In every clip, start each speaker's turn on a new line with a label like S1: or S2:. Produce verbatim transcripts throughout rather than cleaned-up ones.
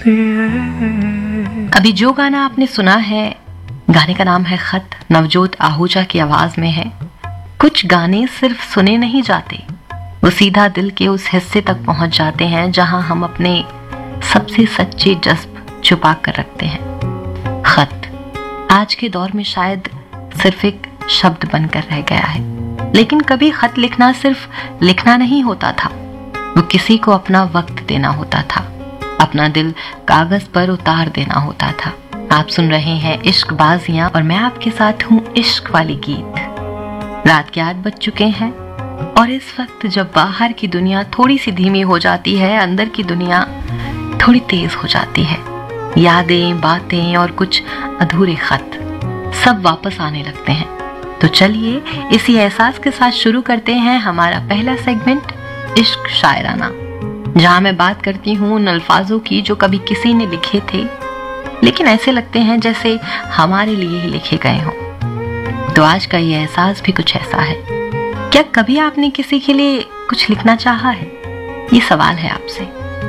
S1: अभी जो गाना आपने सुना है, गाने का नाम है खत, नवजोत आहूजा की आवाज में है। कुछ गाने सिर्फ सुने नहीं जाते, वो सीधा दिल के उस हिस्से तक पहुंच जाते हैं जहां हम अपने सबसे सच्चे जज्ब छुपा कर रखते हैं। खत आज के दौर में शायद सिर्फ एक शब्द बनकर रह गया है, लेकिन कभी खत लिखना सिर्फ लिखना नहीं होता था, वो किसी को अपना वक्त देना होता था, अपना दिल कागज पर उतार देना होता था। आप सुन रहे हैं इश्क बाजियां और मैं आपके साथ हूँ इश्क वाली गीत। रात के आठ बज चुके हैं और इस वक्त जब बाहर की दुनिया थोड़ी सी धीमी हो जाती है, अंदर की दुनिया थोड़ी तेज हो जाती है। यादें, बातें और कुछ अधूरे खत सब वापस आने लगते हैं। तो चलिए इसी एहसास के साथ शुरू करते हैं हमारा पहला सेगमेंट, इश्क शायराना, जहां मैं बात करती हूँ उन अल्फाजों की जो कभी किसी ने लिखे थे, लेकिन ऐसे लगते हैं जैसे हमारे लिए ही लिखे गए हों। तो आज का ये एहसास भी कुछ ऐसा है। क्या कभी आपने किसी के लिए कुछ लिखना चाहा है? ये सवाल है आपसे।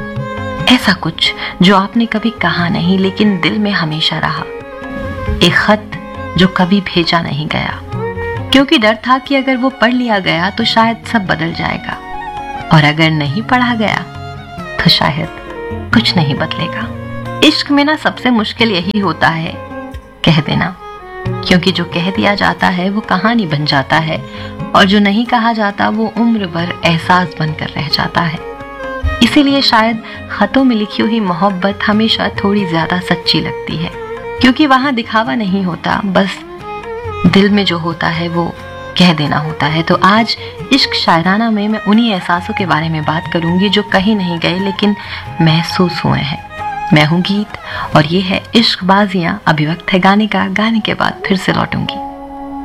S1: ऐसा कुछ जो आपने कभी कहा नहीं लेकिन दिल में हमेशा रहा। एक खत जो कभी भेजा नहीं गया, क्योंकि डर था कि अगर वो पढ़ लिया गया तो शायद सब बदल जाएगा, और अगर नहीं पढ़ा गया तो शायद कुछ नहीं बदलेगा। इश्क में ना सबसे मुश्किल यही होता है, कह देना, क्योंकि जो कह दिया जाता है वो कहानी बन जाता है, और जो नहीं कहा जाता वो उम्र भर एहसास बनकर रह जाता है। इसीलिए शायद खतों में लिखी हुई मोहब्बत हमेशा थोड़ी ज्यादा सच्ची लगती है, क्योंकि वहां दिखावा नहीं होता, बस दिल में जो होता है वो कह देना होता है। तो आज इश्क शायराना में मैं उन्हीं एहसासों के बारे में बात करूंगी जो कहीं नहीं गए लेकिन महसूस हुए हैं। मैं हूं गीत और ये है इश्क बाजियां। अभी वक्त है गाने का, गाने के बाद फिर से लौटूंगी।